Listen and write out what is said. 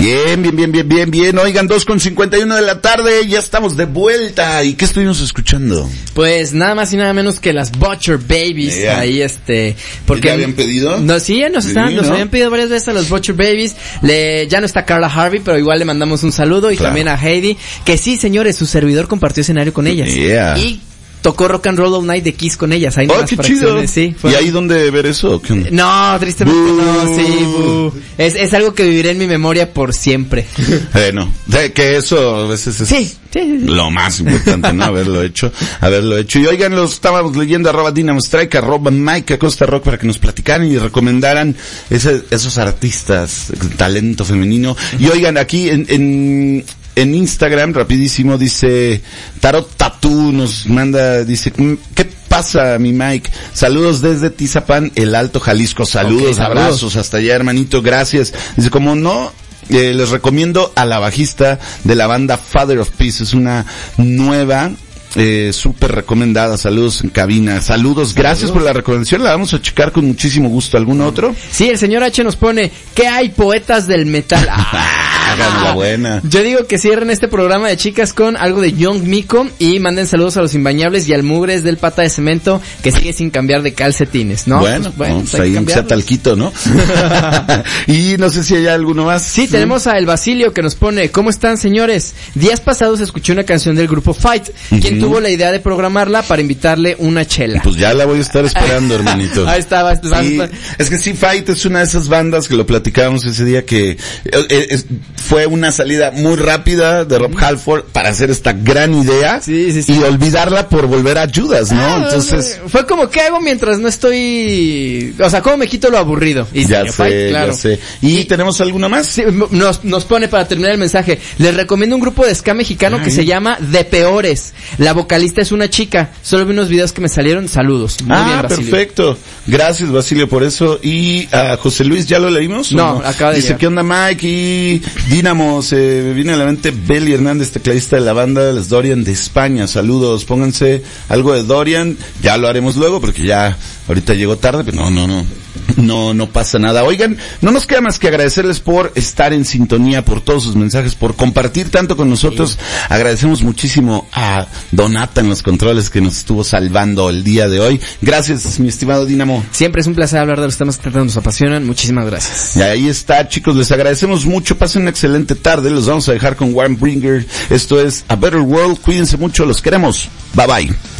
Bien. Oigan, 2:51 de la tarde, ya estamos de vuelta. ¿Y qué estuvimos escuchando? Pues nada más y nada menos que las Butcher Babies. Ahí porque ¿te habían pedido? No, sí, ya nos habían pedido varias veces a los Butcher Babies. Ya no está Carla Harvey, pero igual le mandamos un saludo. Y también a Heidi, que sí, señores, su servidor compartió escenario con ellas. Y tocó Rock and Roll All Night de Kiss con ellas. Ahí qué chido. Sí, ¿y ahí dónde ver eso? No, tristemente no, sí. Es algo que viviré en mi memoria por siempre. Bueno, que eso a veces es lo más importante, ¿no? Haberlo hecho. Y oigan, los estábamos leyendo, @DynamoStrike, @Mike Acosta Rock, para que nos platicaran y recomendaran esos artistas, talento femenino. Y oigan, aquí en Instagram, rapidísimo, dice Tarot Tattoo, nos manda, dice, ¿qué pasa, mi Mike? Saludos desde Tizapán, el Alto Jalisco. Saludos, abrazos hasta allá, hermanito, gracias. Dice, como no, les recomiendo a la bajista de la banda Father of Peace, es una nueva, súper recomendada. Saludos en cabina. Saludos, gracias por la recomendación, la vamos a checar con muchísimo gusto. ¿Algún otro? Sí, el señor H nos pone, ¿qué hay, poetas del metal? Hagan la buena. Yo digo que cierren este programa de chicas con algo de Young Miko y manden saludos a los Imbañables y al Mugres del Pata de Cemento, que sigue sin cambiar de calcetines, ¿no? Bueno, pues ahí aunque sea talquito, ¿no? Y no sé si hay alguno más. Sí, tenemos a El Basilio, que nos pone, ¿cómo están, señores? Días pasados escuché una canción del grupo Fight, quien tuvo la idea de programarla para invitarle una chela. Pues ya la voy a estar esperando, hermanito. Ahí está. Sí, es que sí, Fight es una de esas bandas que lo platicábamos ese día, que fue una salida muy rápida de Rob Halford para hacer esta gran idea y olvidarla por volver a Judas, ¿no? Entonces fue como, ¿qué hago mientras no estoy? O sea, ¿cómo me quito lo aburrido? Y ya sé. ¿Y tenemos alguna más? Sí, nos pone para terminar el mensaje. Les recomiendo un grupo de ska mexicano que se llama De Peores. La vocalista es una chica. Solo vi unos videos que me salieron. Saludos. Muy bien, Basilio. Perfecto. Gracias, Basilio, por eso. Y a José Luis, ¿ya lo leímos? No, acaba de Dice, llegar. ¿qué onda, Mike? Y Dynamo, me viene a la mente Beli Hernández, tecladista de la banda de los Dorian de España. Saludos, pónganse algo de Dorian. Ya lo haremos luego porque ya ahorita llegó tarde, pero no pasa nada. Oigan, no nos queda más que agradecerles por estar en sintonía, por todos sus mensajes, por compartir tanto con nosotros. Agradecemos muchísimo a Donata en los controles, que nos estuvo salvando el día de hoy. Gracias, mi estimado Dynamo. Siempre es un placer hablar de los temas que tanto nos apasionan. Muchísimas gracias. Y ahí está, chicos, les agradecemos mucho. Pasen una excelente tarde. Los vamos a dejar con Warmbringer. Esto es A Better World. Cuídense mucho, los queremos. Bye bye.